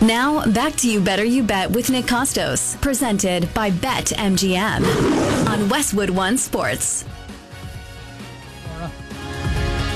Now, back to You Better You Bet with Nick Costos, presented by BetMGM on Westwood One Sports.